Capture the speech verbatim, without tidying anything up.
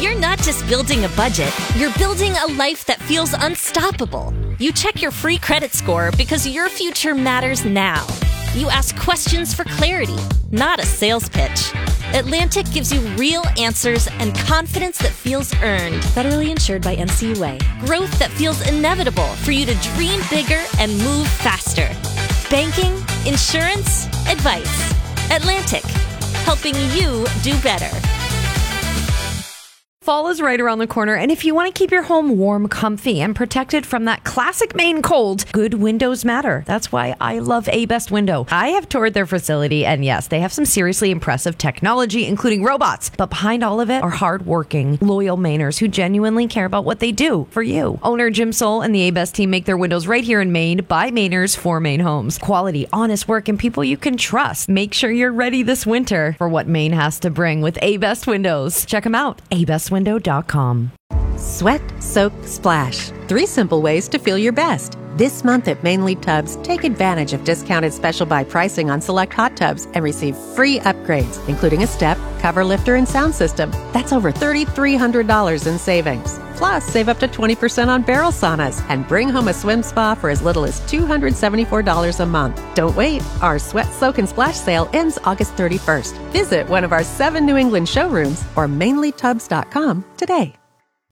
You're not just building a budget, you're building a life that feels unstoppable. You check your free credit score because your future matters now. You ask questions for clarity, not a sales pitch. Atlantic gives you real answers and confidence that feels earned. Federally insured by N C U A. Growth that feels inevitable for you to dream bigger and move faster. Banking, insurance, advice. Atlantic, helping you do better. Fall is right around the corner, and if you want to keep your home warm, comfy, and protected from that classic Maine cold, good windows matter. That's why I love A-Best Window. I have toured their facility, and yes, they have some seriously impressive technology, including robots. But behind all of it are hardworking, loyal Mainers who genuinely care about what they do for you. Owner Jim Soul and the A-Best team make their windows right here in Maine by Mainers for Maine homes. Quality, honest work, and people you can trust. Make sure you're ready this winter for what Maine has to bring with A-Best Windows. Check them out, a best window dot com. Sweat, soak, splash. Three simple ways to feel your best. This month at Mainly Tubs, take advantage of discounted special buy pricing on select hot tubs and receive free upgrades, including a step, cover lifter, and sound system. That's over three thousand three hundred dollars in savings. Plus, save up to twenty percent on barrel saunas and bring home a swim spa for as little as two hundred seventy-four dollars a month. Don't wait. Our Sweat, Soak, and Splash sale ends August thirty-first. Visit one of our seven New England showrooms or mainly tubs dot com today.